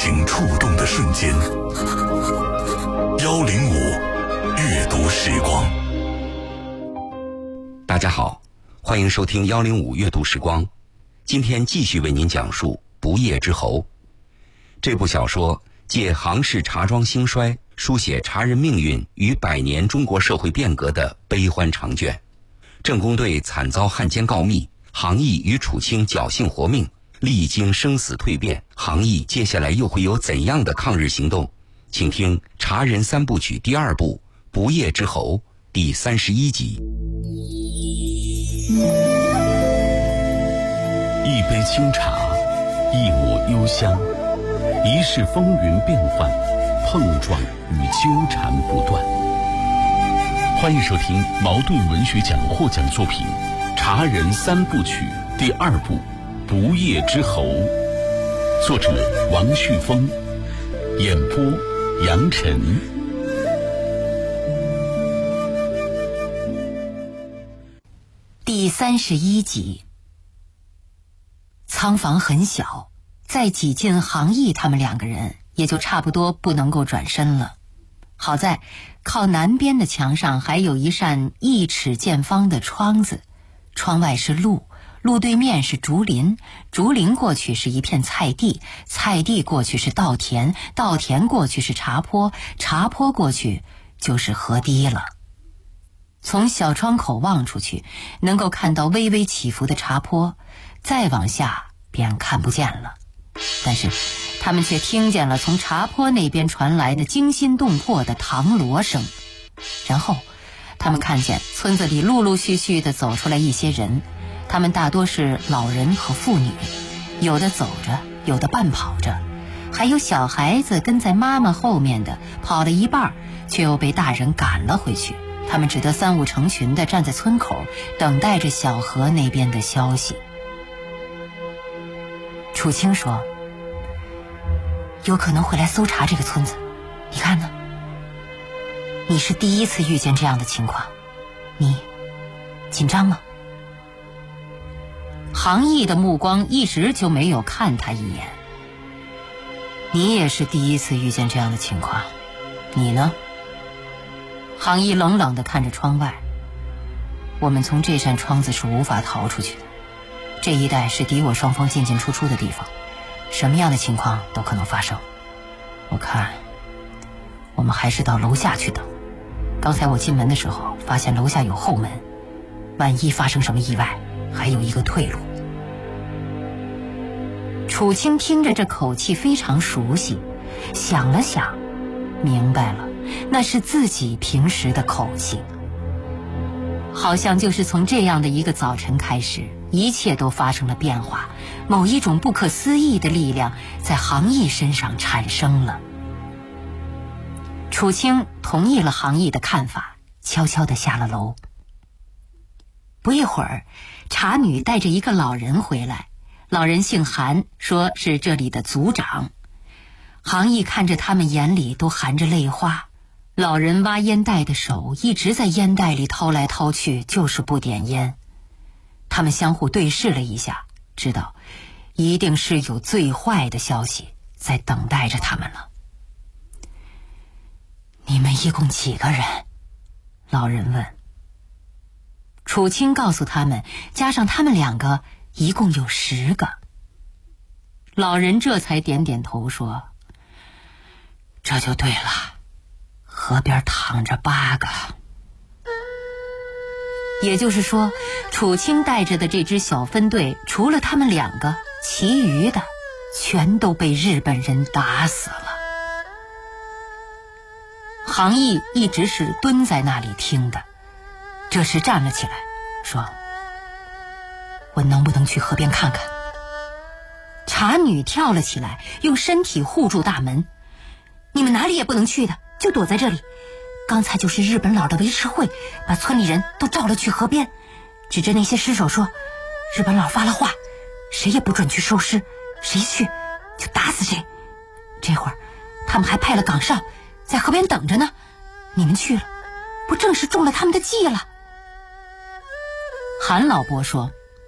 情触动的瞬间。105阅读时光。 大家好，欢迎收听105阅读时光。今天继续为您讲述《不夜之侯》这部小说，借杭氏茶庄兴衰，书写茶人命运与100年中国社会变革的悲欢长卷。郑公队惨遭汉奸告密，杭义与楚清侥幸活命，历经生死蜕变，杭义接下来又会有怎样的抗日行动？请听《茶人3部曲》第2部《不夜之侯》第31集。 一杯清茶，一抹幽香，一世风云变幻，碰撞与纠缠不断。欢迎收听茅盾文学奖获奖作品《茶人3部曲》第2部《不夜之侯》，作者王旭峰，演播杨晨。 第31集。仓房很小，再挤进杭义他们2个人，也就差不多不能够转身了。好在靠南边的墙上还有一扇1尺见方的窗子，窗外是路，路对面是竹林，竹林过去是一片菜地，菜地过去是稻田，稻田过去是茶坡，茶坡过去就是河堤了。从小窗口望出去，能够看到微微起伏的茶坡，再往下便看不见了。但是他们却听见了从茶坡那边传来的惊心动魄的唐锣声。然后他们看见村子里陆陆续续地走出来一些人，他们大多是老人和妇女，有的走着，有的半跑着，还有小孩子跟在妈妈后面的，跑了一半却又被大人赶了回去。他们只得3、5成群地站在村口，等待着小河那边的消息。楚清说，有可能会来搜查这个村子，你看呢？你是第一次遇见这样的情况，你紧张吗？杭义的目光一直就没有看他一眼。你也是第一次遇见这样的情况，你呢？杭义冷冷地看着窗外，我们从这扇窗子是无法逃出去的，这一带是敌我双方进进出出的地方，什么样的情况都可能发生。我看我们还是到楼下去等，刚才我进门的时候发现楼下有后门，万一发生什么意外还有一个退路。楚清听着这口气非常熟悉，想了想明白了，那是自己平时的口气。好像就是从这样的一个早晨开始，一切都发生了变化，某一种不可思议的力量在杭义身上产生了。楚清同意了杭义的看法，悄悄地下了楼。不一会儿，茶女带着一个老人回来，老人姓韩，说是这里的族长。杭义看着他们眼里都含着泪花，老人挖烟袋的手一直在烟袋里掏来掏去，就是不点烟。他们相互对视了一下，知道一定是有最坏的消息在等待着他们了。你们一共几个人？老人问。楚清告诉他们，加上他们2个一共有10个。老人这才点点头说，这就对了，河边躺着8个。也就是说，楚清带着的这支小分队，除了他们2个，其余的全都被日本人打死了。杭义一直是蹲在那里听的，这时站了起来，说，我能不能去河边看看？茶女跳了起来，用身体护住大门，你们哪里也不能去的，就躲在这里。刚才就是日本佬的维持会，把村里人都召了去河边，指着那些尸首说，日本佬发了话，谁也不准去收尸，谁去就打死谁。这会儿他们还派了岗哨在河边等着呢，你们去了不正是中了他们的计了？韩老伯说，